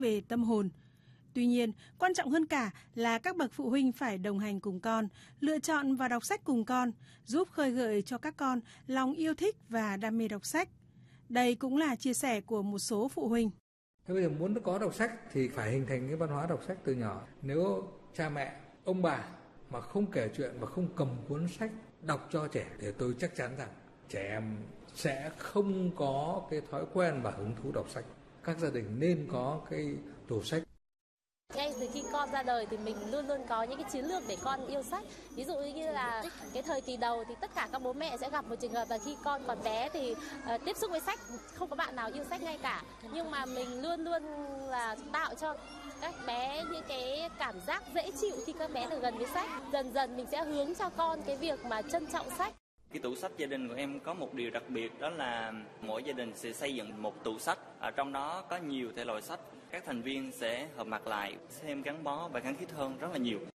về tâm hồn. Tuy nhiên, quan trọng hơn cả là các bậc phụ huynh phải đồng hành cùng con, lựa chọn và đọc sách cùng con, giúp khơi gợi cho các con lòng yêu thích và đam mê đọc sách. Đây cũng là chia sẻ của một số phụ huynh. Thế bây giờ muốn có đọc sách thì phải hình thành cái văn hóa đọc sách từ nhỏ. Nếu cha mẹ, ông bà mà không kể chuyện và không cầm cuốn sách đọc cho trẻ thì tôi chắc chắn rằng trẻ em sẽ không có cái thói quen và hứng thú đọc sách. Các gia đình nên có cái tủ sách. Ngay từ khi con ra đời thì mình luôn luôn có những cái chiến lược để con yêu sách. Ví dụ như là cái thời kỳ đầu thì tất cả các bố mẹ sẽ gặp một trường hợp là khi con còn bé thì tiếp xúc với sách, không có bạn nào yêu sách ngay cả. Nhưng mà mình luôn luôn là tạo cho các bé những cái cảm giác dễ chịu khi các bé được gần với sách. Dần dần mình sẽ hướng cho con cái việc mà trân trọng sách. Cái tủ sách gia đình của em có một điều đặc biệt, đó là mỗi gia đình sẽ xây dựng một tủ sách. Ở trong đó có nhiều thể loại sách. Các thành viên sẽ hợp mặt lại, xem gắn bó và gắn kết hơn rất là nhiều.